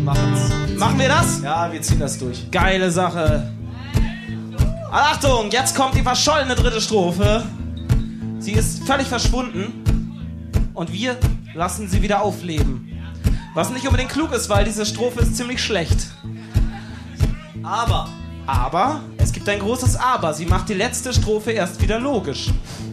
Machen wir das? Ja, wir ziehen das durch. Geile Sache. Achtung, jetzt kommt die verschollene dritte Strophe. Sie ist völlig verschwunden und wir lassen sie wieder aufleben. Was nicht unbedingt klug ist, weil diese Strophe ist ziemlich schlecht. Aber, es gibt ein großes Aber. Sie macht die letzte Strophe erst wieder logisch.